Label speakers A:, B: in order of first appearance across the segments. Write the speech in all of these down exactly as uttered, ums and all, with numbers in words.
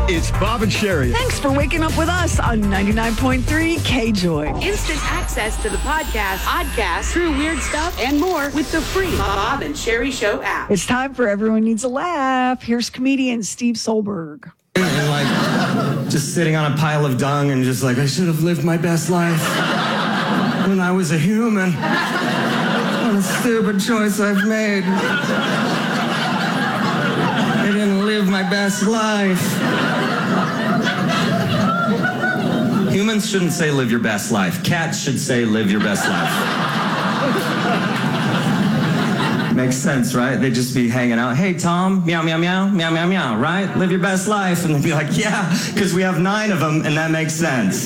A: It's Bob and Sherry.
B: Thanks for waking up with us on ninety-nine point three K-Joy.
C: Instant access to the podcast, podcast, true weird stuff, and more with the free Bob and Sherry Show app.
B: It's time for Everyone Needs a Laugh. Here's comedian Steve Solberg.
D: And like, just sitting on a pile of dung and just like, I should have lived my best life when I was a human. What a stupid choice I've made. I didn't live my best life. Humans shouldn't say live your best life. Cats should say live your best life. Makes sense, right? They'd just be hanging out. Hey, Tom, meow, meow, meow, meow, meow, meow, right? Live your best life. And they'd be like, yeah, because we have nine of them, and that makes sense.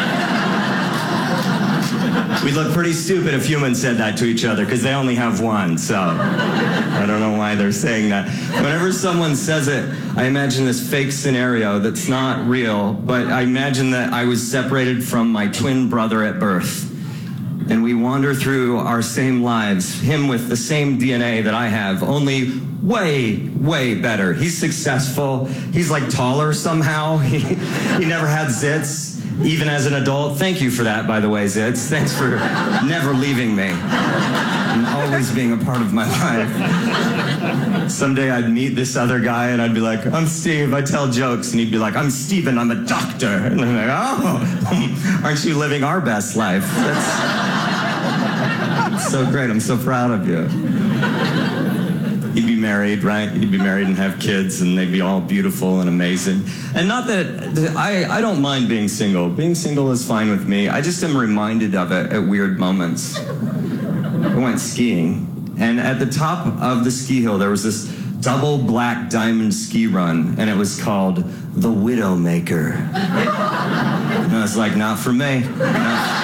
D: We'd look pretty stupid if humans said that to each other, because they only have one, so I don't know why they're saying that. Whenever someone says it, I imagine this fake scenario that's not real, but I imagine that I was separated from my twin brother at birth. And we wander through our same lives, him with the same D N A that I have, only way, way better. He's successful. He's like taller somehow. He, he never had zits, even as an adult. Thank you for that, by the way, Zitz. Thanks for never leaving me and always being a part of my life. Someday I'd meet this other guy and I'd be like, I'm Steve, I tell jokes. And he'd be like, I'm Steven, I'm a doctor. And I'm like, oh, aren't you living our best life? That's... so great. I'm so proud of you. You'd be married, right? You'd be married and have kids, and they'd be all beautiful and amazing. And not that I, I don't mind being single. Being single is fine with me. I just am reminded of it at weird moments. I went skiing, and at the top of the ski hill, there was this double black diamond ski run, and it was called the Widowmaker. And I was like, not for me. Not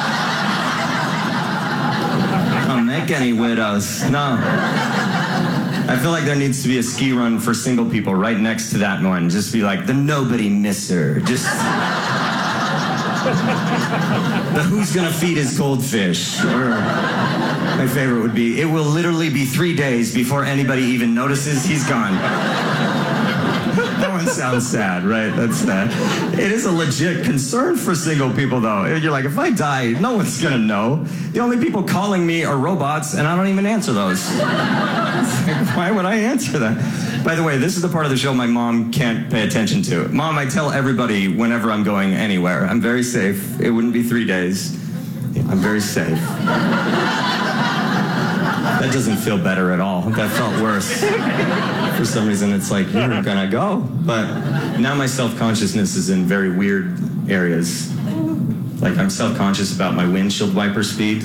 D: make any widows. No. I feel like there needs to be a ski run for single people right next to that one. Just be like, the nobody misser. Just... the who's gonna feed his goldfish. Or my favorite would be, it will literally be three days before anybody even notices he's gone. That one sounds sad, right? That's sad. It is a legit concern for single people, though. You're like, if I die, no one's gonna know. The only people calling me are robots, and I don't even answer those. Like, why would I answer that? By the way, this is the part of the show my mom can't pay attention to. Mom, I tell everybody whenever I'm going anywhere, I'm very safe. It wouldn't be three days. I'm very safe. That doesn't feel better at all. That felt worse. For some reason, it's like, you're gonna go. But now my self-consciousness is in very weird areas. Like, I'm self-conscious about my windshield wiper speed.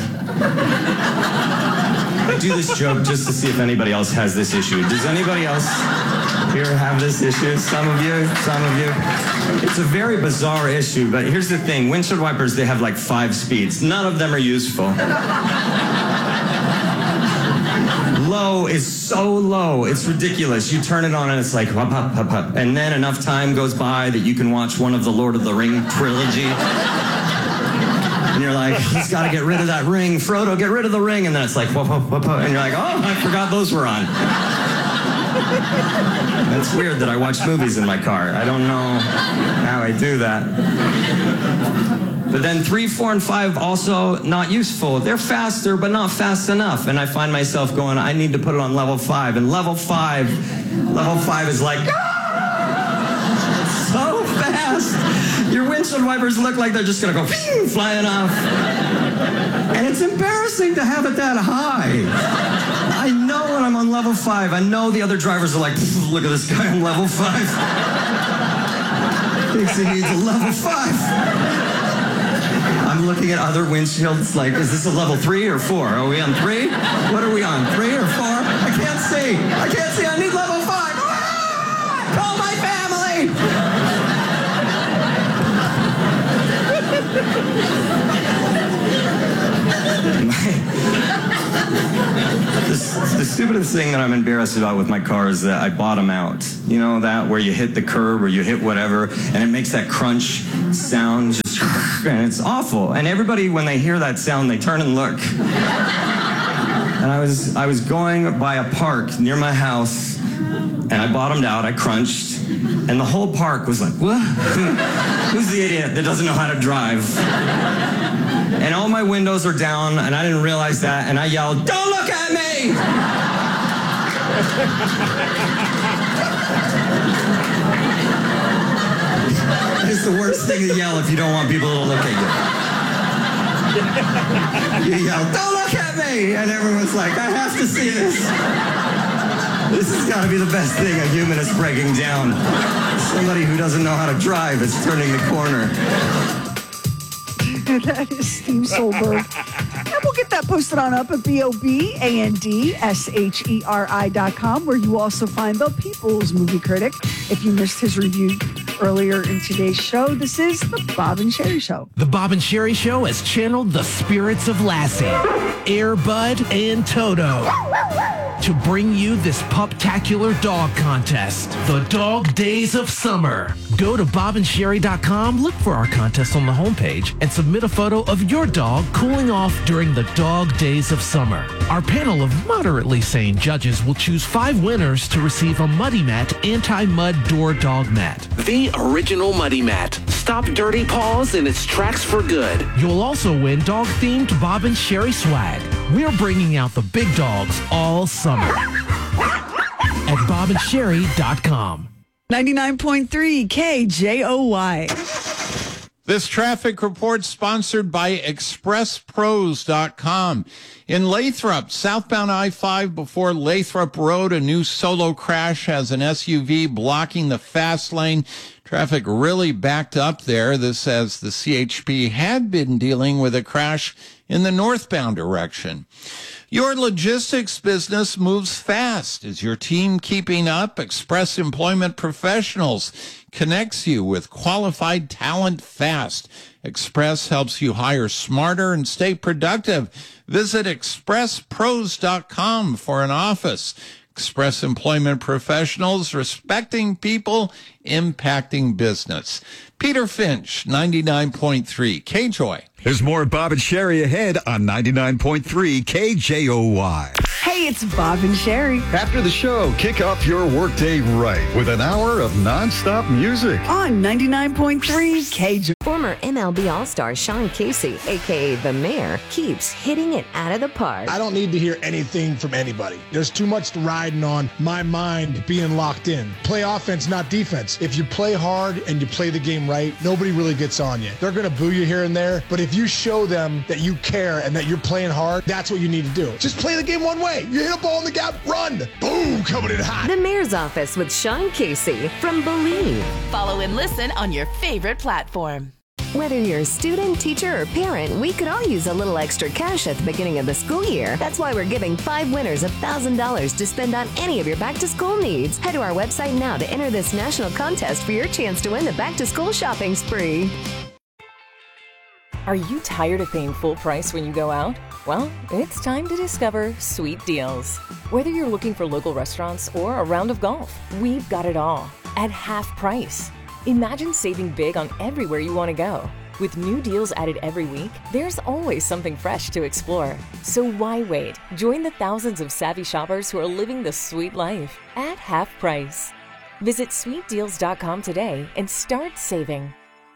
D: I do this joke just to see if anybody else has this issue. Does anybody else here have this issue? Some of you, some of you. It's a very bizarre issue, but here's the thing. Windshield wipers, they have like five speeds. None of them are useful. Low is so low, it's ridiculous. You turn it on and it's like, hup, hup, hup, hup. And then enough time goes by that you can watch one of the Lord of the Ring trilogy. And you're like, he's got to get rid of that ring. Frodo, get rid of the ring. And then it's like, whoop, whoop, whoop, whoop. And you're like, oh, I forgot those were on. It's weird that I watch movies in my car. I don't know how I do that. But then three, four, and five also not useful. They're faster, but not fast enough. And I find myself going, I need to put it on level five. And level five, level five is like, ah! It's so fast. Your windshield wipers look like they're just gonna go flying off. And it's embarrassing to have it that high. I know when I'm on level five, I know the other drivers are like, look at this guy on level five. Thinks he needs a level five. I'm looking at other windshields like, is this a level three or four? Are we on three? What are we on, three or four? I can't see. I can't see. I need level five. Ah! Call my family. the, the stupidest thing that I'm embarrassed about with my car is that I bottom out. You know that, where you hit the curb or you hit whatever, and it makes that crunch sound, just, and it's awful. And everybody, when they hear that sound, they turn and look. And I was, I was going by a park near my house, and I bottomed out, I crunched, And the whole park was like, what? Who's the idiot that doesn't know how to drive? And all my windows are down, and I didn't realize that, and I yelled, don't look at me! It's the worst thing to yell if you don't want people to look at you. You yell, don't look at me! And everyone's like, I have to see this. This has got to be the best thing a human is breaking down. Somebody who doesn't know how to drive is turning the corner.
B: That is Steve Solberg. And we'll get that posted on up at B O B A N D S H E R I dot com, where you also find the People's Movie Critic. If you missed his review earlier in today's show, this is the Bob and Sherry Show.
A: The Bob and Sherry Show has channeled the spirits of Lassie, Air Bud, and Toto to bring you this puptacular dog contest, the Dog Days of Summer. Go to bob and sherry dot com, look for our contest on the homepage, and submit a photo of your dog cooling off during the Dog Days of Summer. Our panel of moderately sane judges will choose five winners to receive a Muddy Mat anti-mud door dog mat. The original Muddy Mat. Stop dirty paws in its tracks for good. You'll also win dog-themed Bob and Sherry swag. We're bringing out the big dogs all summer at bob and sherry dot com.
B: ninety-nine point three K J O Y.
E: This traffic report sponsored by express pros dot com. In Lathrop, southbound I five before Lathrop Road, a new solo crash has an S U V blocking the fast lane. Traffic really backed up there. This as the C H P had been dealing with a crash in the northbound direction. Your logistics business moves fast. Is your team keeping up? Express Employment Professionals connects you with qualified talent fast. Express helps you hire smarter and stay productive. Visit express pros dot com for an office. Express Employment Professionals, respecting people, impacting business. Peter Finch, ninety-nine point three K J O Y.
F: There's more Bob and Sherry ahead on ninety-nine point three K J O Y.
B: Hey, it's Bob and Sherry.
F: After the show, kick off your workday right with an hour of nonstop music.
B: On ninety-nine point three K J O Y.
G: Former M L B All-Star Sean Casey, a k a. The Mayor, keeps hitting it out of the park.
H: I don't need to hear anything from anybody. There's too much riding on my mind being locked in. Play offense, not defense. If you play hard and you play the game right, nobody really gets on you. They're going to boo you here and there, but if you show them that you care and that you're playing hard, that's what you need to do. Just play the game one way. You hit a ball in the gap, run. Boom, coming in hot.
G: The Mayor's Office with Sean Casey from Believe.
I: Follow and listen on your favorite platform.
G: Whether you're a student, teacher, or parent, we could all use a little extra cash at the beginning of the school year. That's why we're giving five winners one thousand dollars to spend on any of your back-to-school needs. Head to our website now to enter this national contest for your chance to win the back-to-school shopping spree.
I: Are you tired of paying full price when you go out? Well, it's time to discover Sweet Deals. Whether you're looking for local restaurants or a round of golf, we've got it all at half price. Imagine saving big on everywhere you want to go. With new deals added every week, there's always something fresh to explore. So why wait? Join the thousands of savvy shoppers who are living the sweet life at half price. Visit sweet deals dot com today and start saving.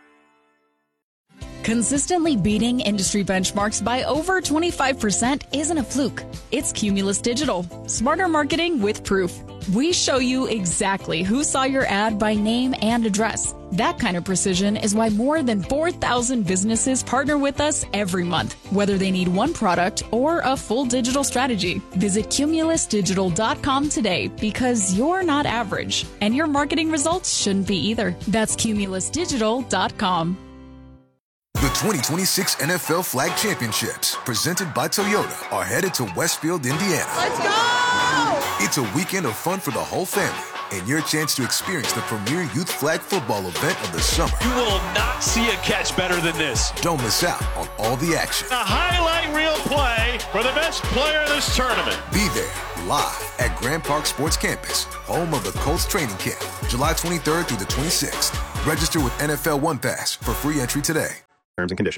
J: Consistently beating industry benchmarks by over twenty-five percent isn't a fluke. It's Cumulus Digital. Smarter marketing with proof. We show you exactly who saw your ad by name and address. That kind of precision is why more than four thousand businesses partner with us every month, whether they need one product or a full digital strategy. Visit cumulus digital dot com today because you're not average, and your marketing results shouldn't be either. That's cumulus digital dot com.
K: The twenty twenty-six N F L Flag Championships, presented by Toyota, are headed to Westfield, Indiana.
L: Let's go!
K: It's a weekend of fun for the whole family and your chance to experience the premier youth flag football event of the summer.
L: You will not see a catch better than this.
K: Don't miss out on all the action.
L: A highlight reel play for the best player in this tournament.
K: Be there live at Grand Park Sports Campus, home of the Colts training camp, July twenty-third through the twenty-sixth. Register with N F L One Pass for free entry today. Terms and conditions.